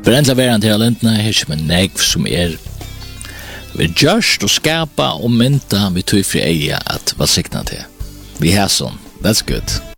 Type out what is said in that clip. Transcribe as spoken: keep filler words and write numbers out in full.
Brendla veran til alentna, her som en negv som er vi gjørst og skapa og mynta vi tog fri eia at hva sikna til. Vi har sånn, that's good.